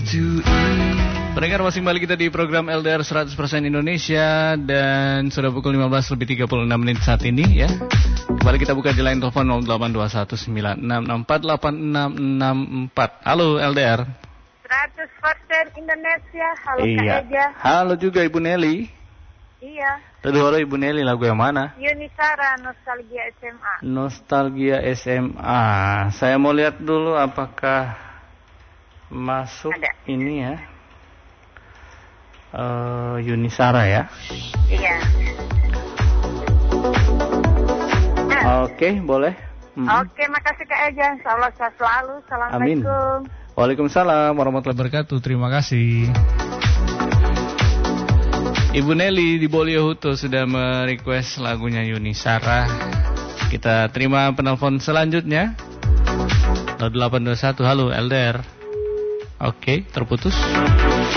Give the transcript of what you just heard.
Pendengar, masih kembali kita di program LDR 100% Indonesia. Dan sudah pukul 15:36 saat ini ya. Kembali kita buka di line telepon 082196648664. Halo LDR 100% Indonesia. Halo iya. Kak Eja. Halo juga Ibu Nelly. Iya. Tadi halo Ibu Nelly, lagu yang mana? Yuni Sara, Nostalgia SMA. Nostalgia SMA. Saya mau lihat dulu apakah masuk. Ada. Ini ya. Yuni Sara ya. Iya. Oke, boleh. Oke, makasih Kak Eja. Insyaallah sehat selalu. Assalamualaikum. Amin. Waalaikumsalam warahmatullahi wabarakatuh. Terima kasih. Ibu Nelly di Boliohuto sudah merequest lagunya Yuni Sara. Kita terima penelpon selanjutnya. 0821. Halo LDR. Oke, terputus.